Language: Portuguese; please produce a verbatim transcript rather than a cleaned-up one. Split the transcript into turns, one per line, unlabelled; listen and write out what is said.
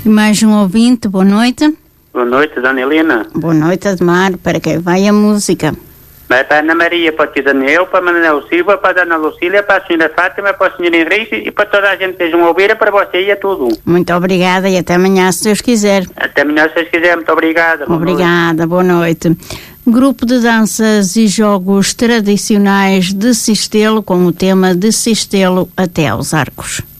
E mais um ouvinte, boa noite.
Boa noite, Dona Helena.
Boa noite, Admar. Para quem vai a música?
Vai para a Ana Maria, para o tio Daniel, para a Manuel Silva, para a Dona Lucília, para a senhora Fátima, para o senhor Henrique e para toda a gente que estejam a ouvir, para você e a tudo.
Muito obrigada e até amanhã, se Deus quiser.
Até amanhã, se Deus quiser. Muito obrigada. Boa
Obrigada,
noite.
boa noite. Grupo de danças e jogos tradicionais de Sistelo, com o tema de Sistelo até aos Arcos.